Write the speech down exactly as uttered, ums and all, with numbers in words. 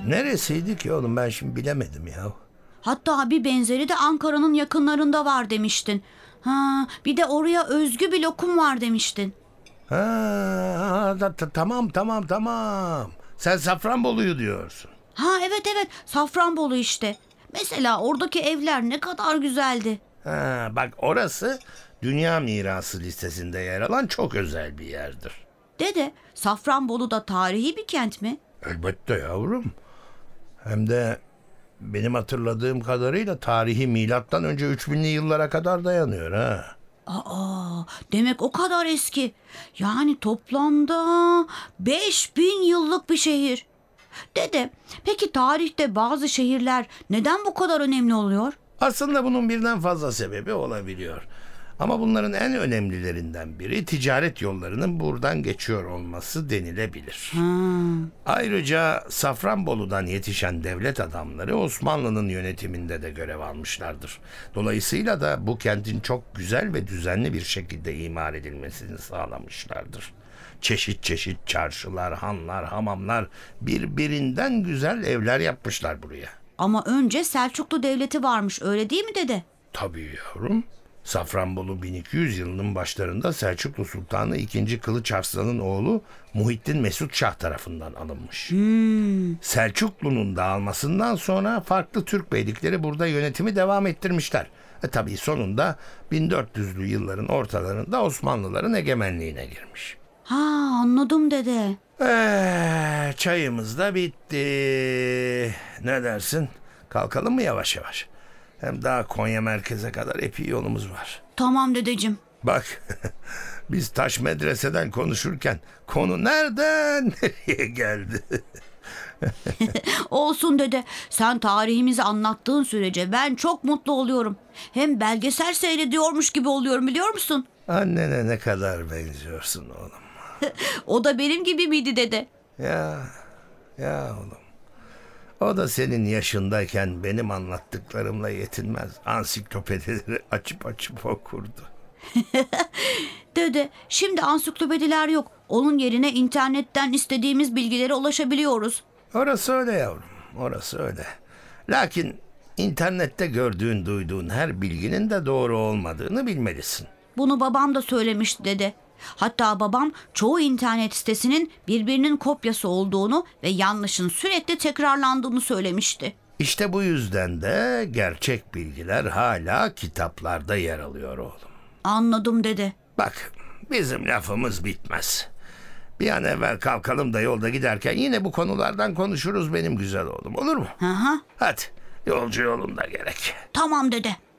Neresiydi ki oğlum, ben şimdi bilemedim ya. Hatta bir benzeri de Ankara'nın yakınlarında var demiştin. Ha, bir de oraya özgü bir lokum var demiştin. Ha, da, ta, tamam tamam tamam. Sen Safranbolu'yu diyorsun. Ha evet evet, Safranbolu işte. Mesela oradaki evler ne kadar güzeldi. Ha, bak orası Dünya Mirası listesinde yer alan çok özel bir yerdir. Dede, Safranbolu da tarihi bir kent mi? Elbette yavrum. Hem de benim hatırladığım kadarıyla tarihi milattan önce üç binli yıllara kadar dayanıyor ha. Aa, demek o kadar eski. Yani toplamda beş bin yıllık bir şehir. Dede, peki tarihte bazı şehirler neden bu kadar önemli oluyor? Aslında bunun birden fazla sebebi olabiliyor. Ama bunların en önemlilerinden biri ticaret yollarının buradan geçiyor olması denilebilir. Ha. Ayrıca Safranbolu'dan yetişen devlet adamları Osmanlı'nın yönetiminde de görev almışlardır. Dolayısıyla da bu kentin çok güzel ve düzenli bir şekilde imar edilmesini sağlamışlardır. Çeşit çeşit çarşılar, hanlar, hamamlar, birbirinden güzel evler yapmışlar buraya. Ama önce Selçuklu Devleti varmış, öyle değil mi dede? Tabii yavrum. Safranbolu bin iki yüz yılının başlarında Selçuklu Sultanı ikinci. Kılıç Arslan'ın oğlu Muhittin Mesut Şah tarafından alınmış. Hmm. Selçuklu'nun dağılmasından sonra farklı Türk beylikleri burada yönetimi devam ettirmişler. E tabii sonunda bin dört yüzlü yılların ortalarında Osmanlıların egemenliğine girmiş. Ha, anladım dede. Ee, çayımız da bitti. Ne dersin? Kalkalım mı yavaş yavaş? Hem daha Konya merkeze kadar epey yolumuz var. Tamam dedeciğim. Bak, biz taş medreseden konuşurken konu nereden nereye geldi? Olsun dede. Sen tarihimizi anlattığın sürece ben çok mutlu oluyorum. Hem belgesel seyrediyormuş gibi oluyorum, biliyor musun? Annene ne kadar benziyorsun oğlum. O da benim gibi miydi dede? Ya, ya oğlum. O da senin yaşındayken benim anlattıklarımla yetinmez. Ansiklopedileri açıp açıp okurdu. Dede, şimdi ansiklopediler yok. Onun yerine internetten istediğimiz bilgilere ulaşabiliyoruz. Orası öyle yavrum, orası öyle. Lakin internette gördüğün, duyduğun her bilginin de doğru olmadığını bilmelisin. Bunu babam da söylemişti dede. Hatta babam çoğu internet sitesinin birbirinin kopyası olduğunu ve yanlışın sürekli tekrarlandığını söylemişti. İşte bu yüzden de gerçek bilgiler hala kitaplarda yer alıyor oğlum. Anladım dede. Bak, bizim lafımız bitmez. Bir an evvel kalkalım da yolda giderken yine bu konulardan konuşuruz benim güzel oğlum, olur mu? Hı hı. Hadi, yolcu yolunda gerek. Tamam dede.